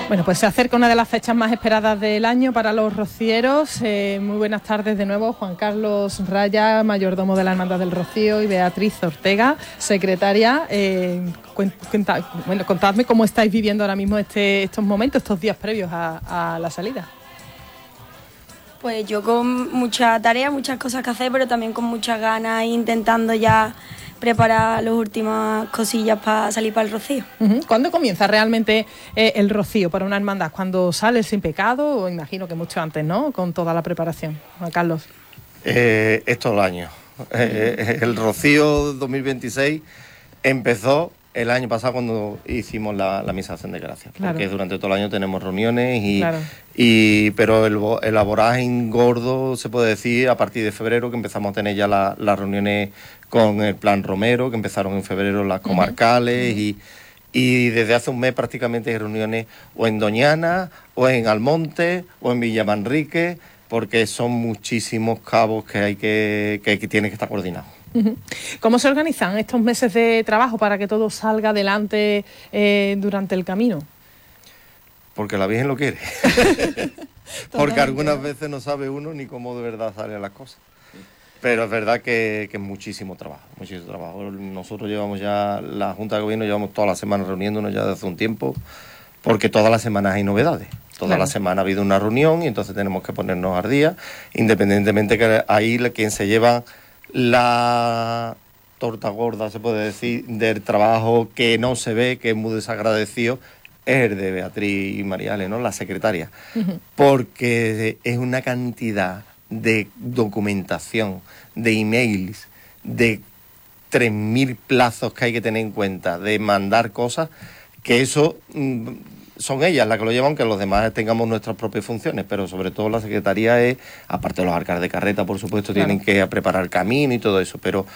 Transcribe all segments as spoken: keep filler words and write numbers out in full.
Bueno, pues se acerca una de las fechas más esperadas del año para los rocieros. Eh, muy buenas tardes de nuevo, Juan Carlos Raya, mayordomo de la Hermandad del Rocío, y Beatriz Ortega, secretaria. Eh, cuenta, bueno, contadme cómo estáis viviendo ahora mismo este, estos momentos, estos días previos a, a la salida. Pues yo con mucha tarea, muchas cosas que hacer, pero también con muchas ganas, intentando ya preparar las últimas cosillas para salir para el rocío. Uh-huh. ¿Cuándo comienza realmente eh, el rocío para una hermandad? ¿Cuándo sale el Sin Pecado? O imagino que mucho antes, ¿no? Con toda la preparación. Juan Carlos. Eh, es todo el año. Eh, el rocío dos mil veintiséis empezó el año pasado cuando hicimos la, la misa de acción de gracias, claro. Porque durante todo el año tenemos reuniones y, claro. y pero el, el vorágine gordo se puede decir a partir de febrero, que empezamos a tener ya la, las reuniones con el plan Romero, que empezaron en febrero las comarcales, uh-huh. y, y desde hace un mes prácticamente hay reuniones o en Doñana, o en Almonte, o en Villamanrique, porque son muchísimos cabos que hay que, que, que tienen que estar coordinados. ¿Cómo se organizan estos meses de trabajo para que todo salga adelante eh, durante el camino? Porque la Virgen lo quiere. Porque algunas veces no sabe uno ni cómo de verdad salen las cosas. Pero es verdad que, que es muchísimo trabajo, muchísimo trabajo. Nosotros llevamos ya, la Junta de Gobierno, llevamos toda la semana reuniéndonos ya desde hace un tiempo, porque todas las semanas hay novedades. Toda claro. la semana ha habido una reunión y entonces tenemos que ponernos al día, independientemente que ahí quien se lleva la torta gorda, se puede decir, del trabajo que no se ve, que es muy desagradecido, es el de Beatriz y Mariale, ¿no? La secretaria. Uh-huh. Porque es una cantidad de documentación, de emails, de tres mil plazos que hay que tener en cuenta, de mandar cosas, que eso mmm, son ellas las que lo llevan, que los demás tengamos nuestras propias funciones, pero sobre todo la secretaría es, aparte de los alcaldes de carreta, por supuesto, claro. tienen que preparar camino y todo eso, pero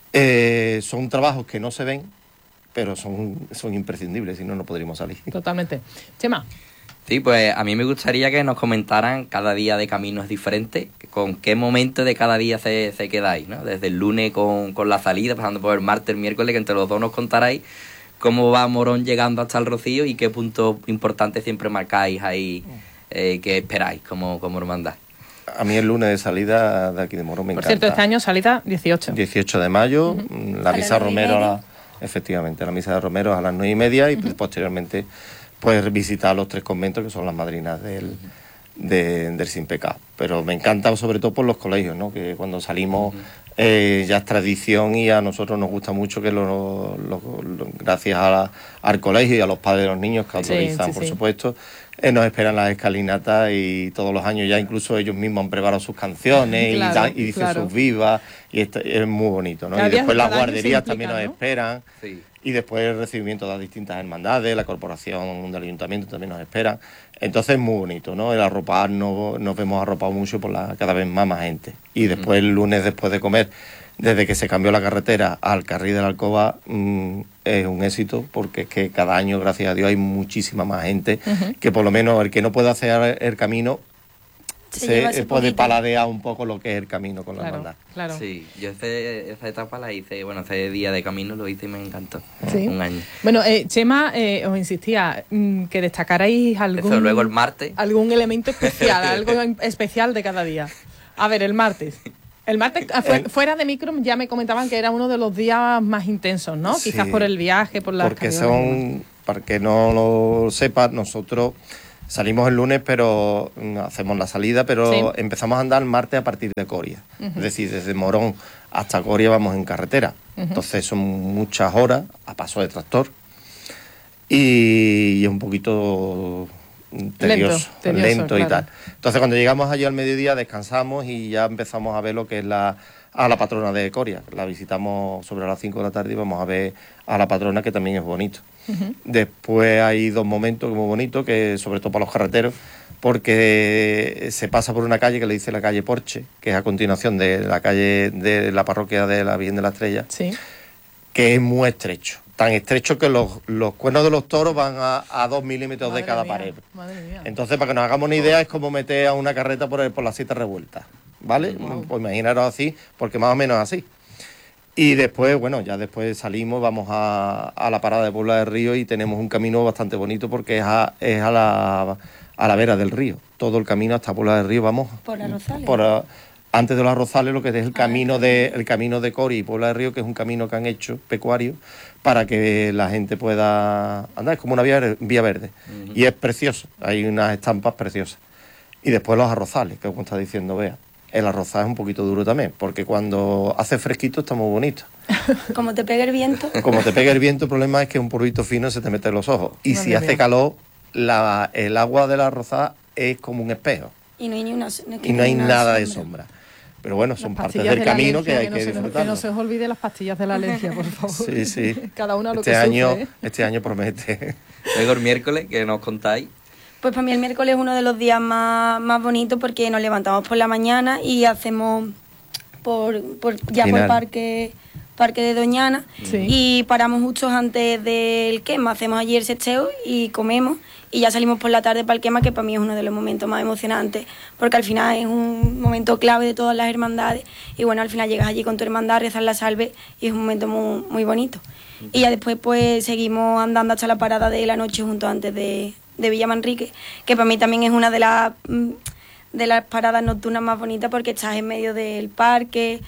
eh, son trabajos que no se ven, pero son, son imprescindibles, si no, no podríamos salir. Totalmente. Chema. Sí, pues a mí me gustaría que nos comentaran, cada día de camino es diferente, con qué momento de cada día se, se quedáis, ¿no? Desde el lunes con, con la salida, pasando por el martes, el miércoles, que entre los dos nos contaráis cómo va Morón llegando hasta el Rocío y qué puntos importantes siempre marcáis ahí, eh, que esperáis como, como hermandad. A mí el lunes de salida de aquí de Morón me Por encanta. Por cierto, este año salida dieciocho. dieciocho de mayo, uh-huh. la misa Romero, la, efectivamente, la misa de Romero a las nueve y media y uh-huh. posteriormente pues visitar los tres conventos que son las madrinas del, uh-huh. de, del Sin Pecado. Pero me encanta sobre todo por los colegios, ¿no? Que cuando salimos uh-huh. eh, ya es tradición y a nosotros nos gusta mucho que lo, lo, lo, gracias a la, al colegio y a los padres de los niños que autorizan, sí, sí, por sí. supuesto, eh, nos esperan las escalinatas y todos los años ya incluso ellos mismos han preparado sus canciones claro, y, da, y dicen claro. sus vivas y esto, es muy bonito, ¿no? Cada y después las guarderías implica, también nos ¿no? esperan. Sí. Y después el recibimiento de las distintas hermandades, la corporación del ayuntamiento también nos esperan. Entonces es muy bonito, ¿no? El arroparnos, nos vemos arropados mucho por la cada vez más, más gente. Y después el lunes, después de comer, desde que se cambió la carretera al carril de la Alcoba, mmm, es un éxito, porque es que cada año, gracias a Dios, hay muchísima más gente, uh-huh. que por lo menos el que no puede hacer el camino se, se puede paladear un poco lo que es el camino con claro, la hermandad. Claro. Sí, yo ese, esa etapa la hice, bueno, ese día de camino lo hice y me encantó. ¿Sí? Un año. Bueno, eh, Chema, eh, os insistía mm, que destacarais algún, Eso, luego el martes. algún elemento especial, algo especial de cada día. A ver, el martes. El martes, el, fuera de micro, ya me comentaban que era uno de los días más intensos, ¿no? Sí, quizás por el viaje, por las porque son, para que no lo sepas, nosotros salimos el lunes, pero hacemos la salida, pero sí. empezamos a andar el martes a partir de Coria. Uh-huh. Es decir, desde Morón hasta Coria vamos en carretera. Uh-huh. Entonces son muchas horas a paso de tractor y es un poquito tedioso, lento, tedioso, lento y claro. tal. Entonces cuando llegamos allí al mediodía descansamos y ya empezamos a ver lo que es la a la patrona de Coria. La visitamos sobre las cinco de la tarde y vamos a ver a la patrona, que también es bonito. Uh-huh. Después hay dos momentos muy bonitos, que sobre todo para los carreteros, porque se pasa por una calle que le dice la calle Porche, que es a continuación de la calle de la parroquia de la Virgen de la Estrella, sí. que es muy estrecho. Tan estrecho que los, los cuernos de los toros van a, a dos milímetros madre de cada mía, pared. Madre mía. Entonces, para que nos hagamos una idea, es como meter a una carreta por, el, por las siete revueltas, ¿vale? Wow. Pues imaginaros así, porque más o menos así. Y después, bueno, ya después salimos, vamos a, a la parada de Puebla del Río y tenemos un camino bastante bonito porque es a, es a, la, a la vera del río. Todo el camino hasta Puebla del Río vamos... Por las Rosales. Por, uh, antes de los Arrozales, lo que es el camino de el camino de Cori y Puebla del Río, que es un camino que han hecho pecuario para que la gente pueda andar. Es como una vía, vía verde. Uh-huh. Y es precioso, hay unas estampas preciosas. Y después los Arrozales, que como está diciendo Bea. El arrozal es un poquito duro también, porque cuando hace fresquito está muy bonito. Como te pega el viento. Como te pega el viento, el problema es que un polvito fino se te mete en los ojos. Y Madre si hace mía. calor, la, el agua del arrozal es como un espejo. Y no hay, ni una, no y no hay nada sombra. de sombra. Pero bueno, son partes del de camino alergia, que hay que, que no disfrutar. Que no se os olvide las pastillas de la alergia, por favor. Sí, sí. Cada uno lo este que año, sufre. Este año promete. Luego el miércoles, que nos contáis. Pues para mí el miércoles es uno de los días más, más bonitos porque nos levantamos por la mañana y hacemos por, por ya Final. por parque parque de Doñana sí. y paramos justo antes del quema, hacemos allí el sexteo y comemos y ya salimos por la tarde para el quema, que para mí es uno de los momentos más emocionantes porque al final es un momento clave de todas las hermandades y bueno, al final llegas allí con tu hermandad, rezas la salve y es un momento muy, muy bonito. Y ya después pues seguimos andando hasta la parada de la noche junto antes de de Villamanrique, que para mí también es una de las de las paradas nocturnas más bonitas porque estás en medio del parque,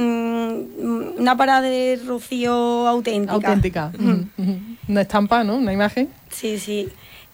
mmm, una parada de rocío auténtica. Auténtica. Mm. Una estampa, ¿no? Una imagen. Sí, sí.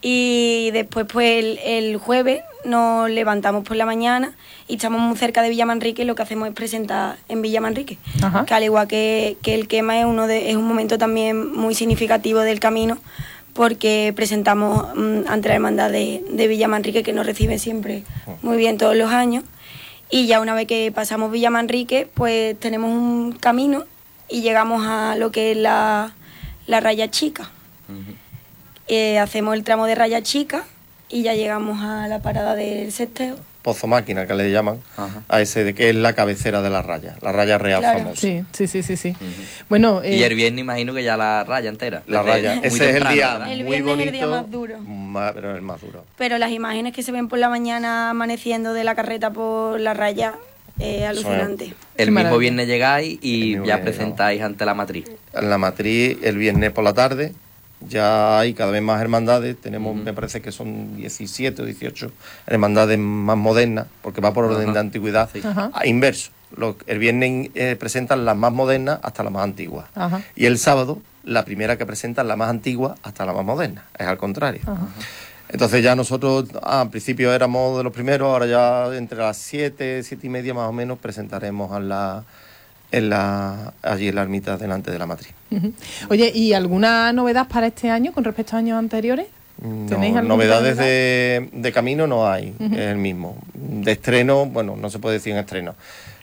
Y después pues el, el jueves nos levantamos por la mañana y estamos muy cerca de Villamanrique y lo que hacemos es presentar en Villamanrique. Ajá. Que al igual que, que el quema es, uno de, es un momento también muy significativo del camino porque presentamos um, ante la hermandad de, de Villamanrique, que nos recibe siempre muy bien todos los años. Y ya una vez que pasamos Villamanrique, pues tenemos un camino y llegamos a lo que es la, la Raya Chica. Uh-huh. Eh, hacemos el tramo de Raya Chica y ya llegamos a la parada del sexteo. Pozo Máquina, que le llaman, Ajá. a ese de que es la cabecera de la raya, la raya real claro. famosa. Sí, sí, sí, sí. sí. Uh-huh. Bueno, eh... y el viernes imagino que ya la raya entera. La raya, ese es el día ¿verdad? El muy bonito, es el día más duro. Más, pero el más duro. Pero las imágenes que se ven por la mañana amaneciendo de la carreta por la raya es eh, alucinante. Son el Qué mismo maravilla. Viernes llegáis y ya presentáis llegamos. ante la matriz. En la matriz el viernes por la tarde. Ya hay cada vez más hermandades, tenemos, uh-huh. me parece que son diecisiete o dieciocho hermandades más modernas, porque va por orden uh-huh. de antigüedad, sí. uh-huh. a inverso. Los, el viernes eh, presentan las más modernas hasta las más antiguas. Uh-huh. Y el sábado, la primera que presentan la más antigua hasta la más moderna, es al contrario. Uh-huh. Entonces ya nosotros, ah, al principio éramos de los primeros, ahora ya entre las siete, siete y media más o menos presentaremos a la... En la, allí en la ermita delante de la matriz. Uh-huh. Oye, ¿y alguna novedad para este año con respecto a años anteriores? No, novedades de, de camino no hay, uh-huh. es el mismo. De estreno, bueno, no se puede decir en estreno.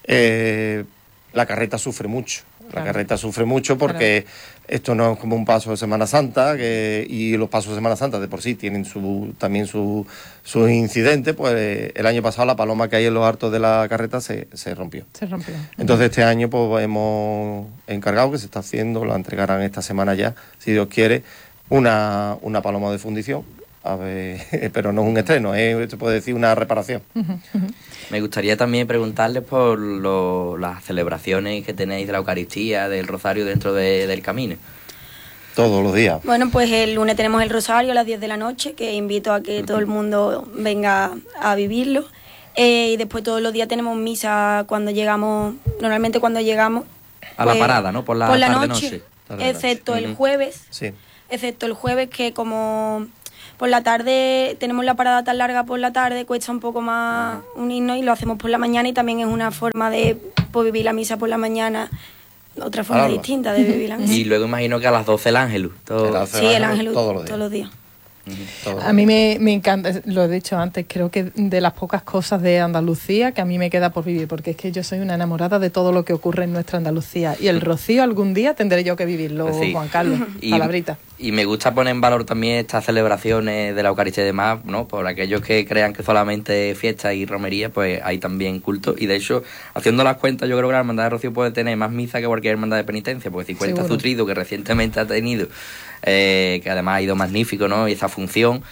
Eh, la carreta sufre mucho. La claro. carreta sufre mucho porque claro. esto no es como un paso de Semana Santa, que, y los pasos de Semana Santa de por sí tienen su, también sus su incidentes. Pues el año pasado la paloma que hay en los hartos de la carreta se, se rompió. Se rompió. Entonces este año pues hemos encargado, que se está haciendo, la entregarán esta semana ya, si Dios quiere, una, una paloma de fundición. A ver, pero no es un estreno, es, se puede decir una reparación. Uh-huh, uh-huh. Me gustaría también preguntarles por lo, las celebraciones que tenéis de la Eucaristía, del Rosario dentro de, del camino. Todos los días. Bueno, pues el lunes tenemos el Rosario a las diez de la noche, que invito a que uh-huh. todo el mundo venga a vivirlo. Eh, y después todos los días tenemos misa cuando llegamos, normalmente cuando llegamos. A pues, la parada, ¿no? Por la, por la tarde noche, noche. Excepto uh-huh. el jueves. Sí. Excepto el jueves, que como... Por la tarde tenemos la parada tan larga por la tarde, cuesta un poco más unirnos y lo hacemos por la mañana y también es una forma de pues, vivir la misa por la mañana, otra forma Alba. distinta de vivir la misa. Y luego imagino que a las doce el Ángelus. Todo... Sí, el Ángelus todos los días. Todos los días. Todo. A mí me, me encanta, lo he dicho antes, creo que de las pocas cosas de Andalucía que a mí me queda por vivir, porque es que yo soy una enamorada de todo lo que ocurre en nuestra Andalucía y el Rocío algún día tendré yo que vivirlo, sí. Juan Carlos, y, palabrita. Y me gusta poner en valor también estas celebraciones de la Eucaristía y demás, ¿no? Por aquellos que crean que solamente fiesta y romería, pues hay también culto y de hecho, haciendo las cuentas, yo creo que la Hermandad de Rocío puede tener más misa que cualquier hermandad de penitencia, porque si cuenta su trido que recientemente ha tenido, eh, que además ha ido magnífico, ¿no? Y esa función,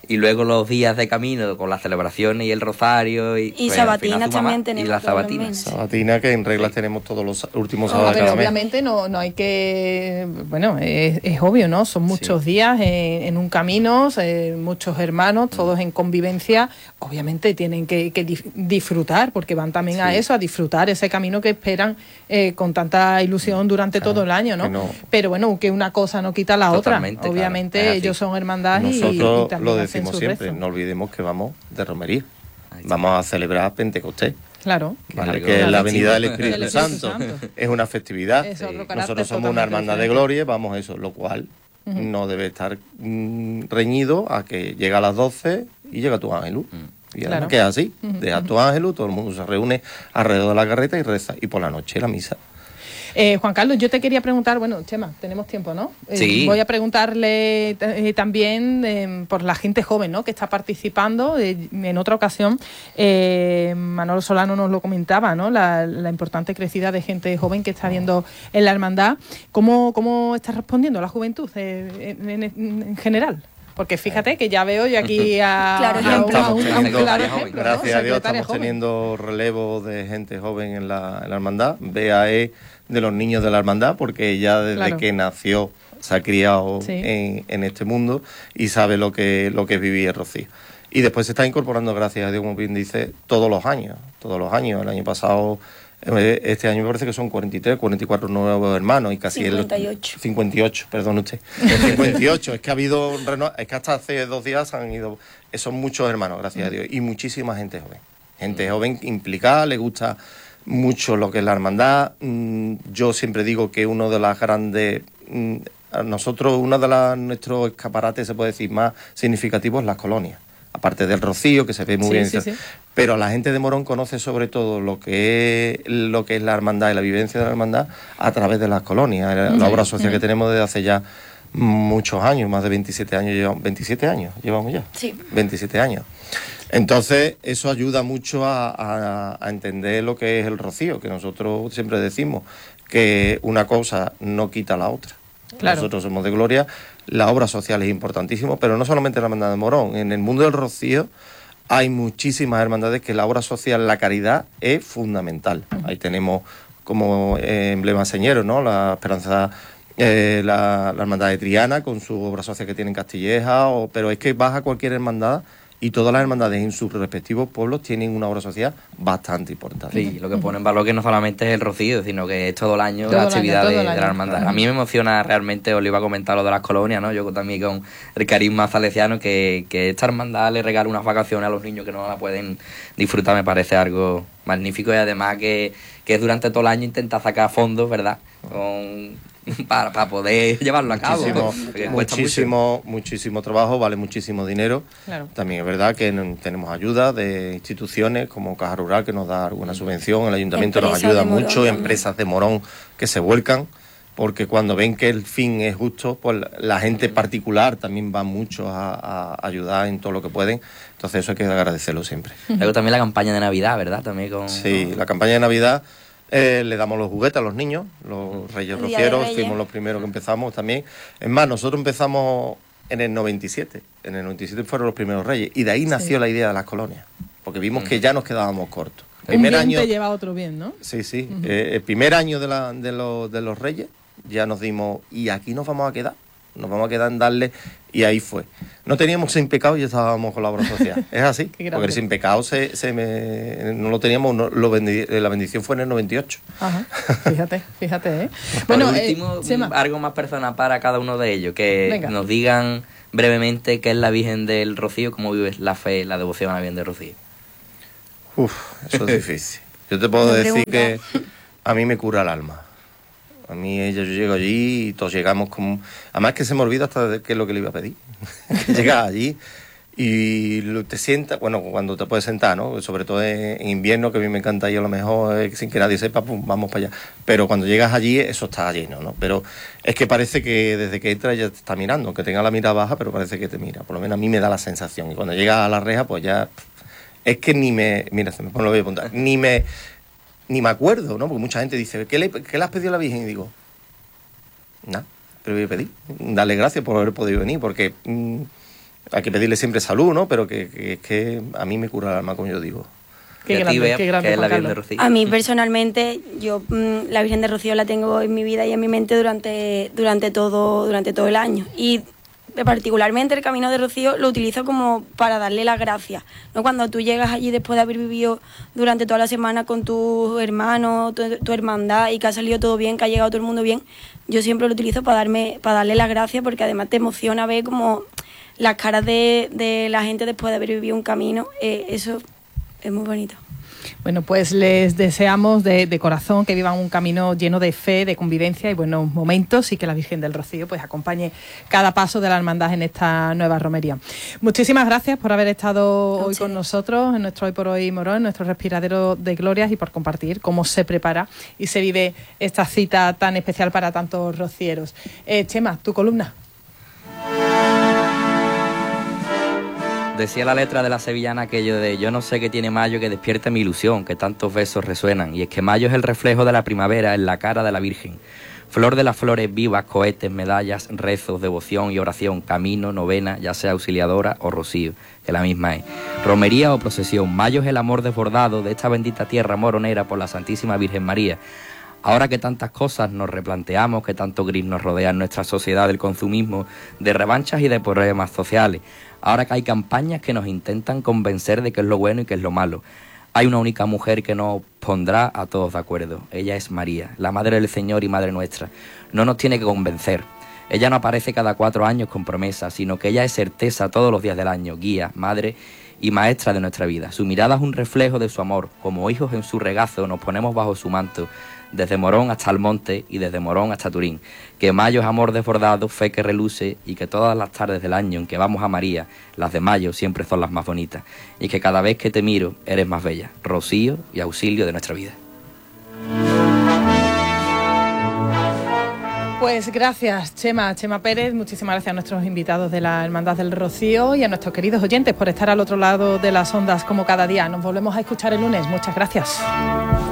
Y luego los días de camino con las celebraciones y el rosario. Y, y pues, sabatinas también tenemos. Y las sabatinas. Sabatina que en reglas sí. tenemos todos los últimos no, sábados. Pero obviamente no, no hay que... Bueno, es, es obvio, ¿no? Son muchos sí. días en, en un camino, eh, muchos hermanos, todos en convivencia. Obviamente tienen que, que disfrutar, porque van también sí. a eso, a disfrutar ese camino que esperan eh, con tanta ilusión durante claro, todo el año, ¿no? no. Pero bueno, que una cosa no quita la Totalmente, otra. Obviamente claro, ellos son hermandad y, y también lo decimos siempre, rezo. No olvidemos que vamos de romería. Vamos a celebrar Pentecostés. Claro. Vale, que es la venida del Espíritu, del Espíritu Santo. Santo. Es una festividad. Es Nosotros somos una hermandad diferente. de gloria, vamos a eso, lo cual uh-huh. no debe estar mm, reñido a que llega a las doce y llega tu ángelus. Uh-huh. Y claro. que es así, uh-huh. deja tu ángelus, todo el mundo se reúne alrededor de la carreta y reza. Y por la noche la misa. Eh, Juan Carlos, yo te quería preguntar, bueno, Chema, tenemos tiempo, ¿no? Eh, sí. Voy a preguntarle eh, también eh, por la gente joven, ¿no? Que está participando. Eh, en otra ocasión, eh, Manolo Solano nos lo comentaba, ¿no? La, la importante crecida de gente joven que está habiendo en la hermandad. ¿Cómo, cómo está respondiendo la juventud eh, en, en, en general? Porque fíjate que ya veo yo aquí a, claro, a, un, a, un, a un claro ejemplo. Gracias ¿no? a Dios estamos joven. teniendo relevo de gente joven en la, en la hermandad. B A E de los niños de la hermandad, porque ella desde claro. que nació se ha criado sí. en, en este mundo y sabe lo que, lo que es vivir el Rocío. Y después se está incorporando, gracias a Dios, como bien dice, todos los años. Todos los años. El año pasado, este año me parece que son cuarenta y tres, cuarenta y cuatro nuevos hermanos y casi cincuenta y ocho. El, cincuenta y ocho, perdón usted. cincuenta y ocho, es que ha habido, es que hasta hace dos días han ido, son muchos hermanos, gracias a Dios, y muchísima gente joven. Gente joven implicada, le gusta mucho lo que es la hermandad. Yo siempre digo que uno de las grandes... A nosotros, uno de la, nuestros escaparates, se puede decir, más significativos es las colonias. Aparte del Rocío, que se ve muy sí, bien. Sí, sí. Pero la gente de Morón conoce sobre todo lo que es lo que es la hermandad y la vivencia de la hermandad a través de las colonias. La, la obra social que tenemos desde hace ya muchos años, más de veintisiete años, llevamos, veintisiete años llevamos ya. Sí. veintisiete años. Entonces, eso ayuda mucho a, a, a entender lo que es el Rocío, que nosotros siempre decimos que una cosa no quita la otra. Claro. Nosotros somos de gloria, la obra social es importantísima, pero no solamente la hermandad de Morón. En el mundo del Rocío hay muchísimas hermandades que la obra social, la caridad, es fundamental. Uh-huh. Ahí tenemos como eh, emblema señero, ¿no? La Esperanza, eh, la, la hermandad de Triana, con su obra social que tiene en Castilleja, o, pero es que vas a cualquier hermandad y todas las hermandades en sus respectivos pueblos tienen una obra social bastante importante. Sí, lo que pone en valor que no solamente es el Rocío, sino que es todo el año todo la actividad año, de, de la hermandad. A mí me emociona realmente, os lo iba a comentar lo de las colonias, ¿no? Yo también con el carisma salesiano, que, que esta hermandad le regala unas vacaciones a los niños que no la pueden disfrutar, me parece algo magnífico, y además que, que durante todo el año intenta sacar fondos, ¿verdad? Con... Para, para poder llevarlo a cabo. Muchísimo, muchísimo, muchísimo trabajo, vale muchísimo dinero. Claro. También es verdad que tenemos ayuda de instituciones como Caja Rural, que nos da alguna subvención, el ayuntamiento empresas nos ayuda mucho, empresas de Morón que se vuelcan, porque cuando ven que el fin es justo, pues la gente particular también va mucho a, a ayudar en todo lo que pueden. Entonces eso hay que agradecerlo siempre. Luego también la campaña de Navidad, ¿verdad? También con... Sí, la campaña de Navidad... Eh, le damos los juguetes a los niños, los Reyes Rocieros, Reyes. Fuimos los primeros que empezamos también. Es más, nosotros empezamos en el noventa y siete, en el noventa y siete fueron los primeros Reyes, y de ahí nació sí. la idea de las colonias, porque vimos mm. que ya nos quedábamos cortos. El primer Un bien año te lleva otro bien, ¿no? Sí, sí. Uh-huh. Eh, el primer año de, la, de, los, de los Reyes ya nos dimos, y aquí nos vamos a quedar. Nos vamos a quedar en darle, y ahí fue. No teníamos sin pecado y estábamos con la obra social. Es así, porque el sin pecado se, se me, no lo teníamos, no, lo bendi, la bendición fue en el noventa y ocho. Ajá, fíjate, fíjate, ¿eh? Bueno, por último, eh, algo más personal para cada uno de ellos, que Venga. nos digan brevemente qué es la Virgen del Rocío, cómo vives la fe, la devoción a la Virgen del Rocío. Uf, eso es difícil. Yo te puedo decir que a mí me cura el alma. A mí ella, yo llego allí y todos llegamos como... Además que se me olvida hasta de qué es lo que le iba a pedir. Llegas allí y te sientas... Bueno, cuando te puedes sentar, ¿no? Sobre todo en invierno, que a mí me encanta ir a lo mejor eh, sin que nadie sepa, pum, vamos para allá. Pero cuando llegas allí, eso está lleno, ¿no? Pero es que parece que desde que entras ya te está mirando, aunque tenga la mirada baja, pero parece que te mira. Por lo menos a mí me da la sensación. Y cuando llegas a la reja, pues ya... Es que ni me... Mira, se me pone, lo voy a apuntar. Ni me... Ni me acuerdo, ¿no? Porque mucha gente dice, ¿qué le, qué le has pedido a la Virgen? Y digo, nada, pero voy a pedir. Darle gracias por haber podido venir, porque mmm, hay que pedirle siempre salud, ¿no? Pero que, que, que a mí me cura el alma, como yo digo. Qué grande, Bea, qué grande, que es la Juan Virgen de Carlos. Rocío. A mí personalmente, yo mmm, la Virgen de Rocío la tengo en mi vida y en mi mente durante, durante, todo, durante todo el año. Y particularmente el Camino de Rocío lo utilizo como para darle las gracias, ¿no? Cuando tú llegas allí después de haber vivido durante toda la semana con tus hermanos, tu, tu hermandad, y que ha salido todo bien, que ha llegado todo el mundo bien, yo siempre lo utilizo para darme, para darle las gracias, porque además te emociona ver como las caras de, de la gente después de haber vivido un camino. Eh, eso es muy bonito. Bueno, pues les deseamos de, de corazón que vivan un camino lleno de fe, de convivencia y buenos momentos, y que la Virgen del Rocío pues acompañe cada paso de la hermandad en esta nueva romería. Muchísimas gracias por haber estado hoy con nosotros en nuestro Hoy por Hoy Morón, en nuestro respiradero de glorias, y por compartir cómo se prepara y se vive esta cita tan especial para tantos rocieros. Eh, Chema, tu columna. Decía la letra de la sevillana aquello de yo no sé qué tiene mayo que despierta mi ilusión, que tantos besos resuenan, y es que mayo es el reflejo de la primavera en la cara de la Virgen. Flor de las flores vivas, cohetes, medallas, rezos, devoción y oración, camino, novena, ya sea auxiliadora o rocío, que la misma es. Romería o procesión, mayo es el amor desbordado de esta bendita tierra moronera por la Santísima Virgen María. Ahora que tantas cosas nos replanteamos, que tanto gris nos rodea en nuestra sociedad del consumismo, de revanchas y de problemas sociales, ahora que hay campañas que nos intentan convencer de qué es lo bueno y qué es lo malo, hay una única mujer que nos pondrá a todos de acuerdo. Ella es María, la Madre del Señor y Madre nuestra. No nos tiene que convencer. Ella no aparece cada cuatro años con promesas, sino que ella es certeza todos los días del año, guía, madre y maestra de nuestra vida. Su mirada es un reflejo de su amor. Como hijos en su regazo nos ponemos bajo su manto, desde Morón hasta el monte y desde Morón hasta Turín. Que mayo es amor desbordado, fe que reluce, y que todas las tardes del año en que vamos a María, las de mayo siempre son las más bonitas, y que cada vez que te miro eres más bella, rocío y auxilio de nuestra vida. Pues gracias, Chema, Chema Pérez, muchísimas gracias a nuestros invitados de la Hermandad del Rocío y a nuestros queridos oyentes por estar al otro lado de las ondas como cada día. Nos volvemos a escuchar el lunes. Muchas gracias.